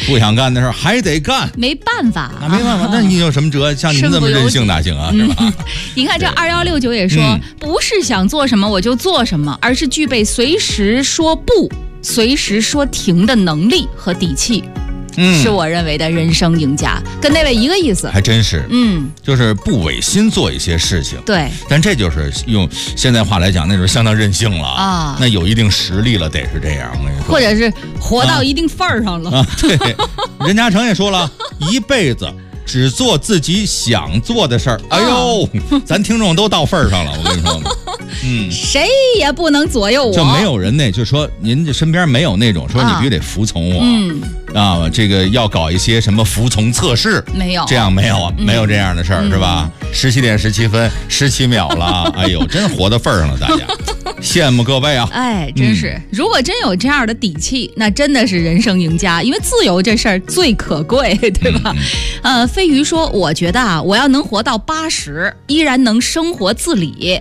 不想干的事儿还得干， 没办法， 那没办法，那你有什么辙？像您这么任性哪行啊？是吧？ 你看这2169也说，不是想做什么我就做什么，而是具备随时说不、随时说停的能力和底气。是我认为的人生赢家，跟那位一个意思。 还真是，就是不违心做一些事情。 对， 但这就是用现在话来讲，那就是相当任性了啊， 那有一定实力了，得是这样。我跟你说， 或者是活到一定份儿上了。 对，任嘉诚也说了，一辈子只做自己想做的事儿。哎呦，咱听众都到份儿上了，我跟你说。 谁也不能左右我， 就没有人就说您这身边没有那种说你必须得服从我，这个要搞一些什么服从测试， 没有， 这样没有，没有这样的事儿，是吧？17点17分17秒了，哎呦，真活到份儿上了，大家羡慕各位啊！ 哎，真是，如果真有这样的底气，那真的是人生赢家，因为自由这事儿最可贵，对吧？飞鱼说，我觉得我要能活到80，依然能生活自理，